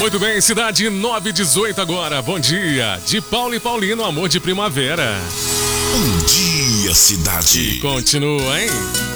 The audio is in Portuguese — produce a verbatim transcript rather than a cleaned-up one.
Muito bem, cidade nove e dezoito agora. Bom dia. De Paulo e Paulino, amor de primavera. Bom dia, cidade. E continua, hein?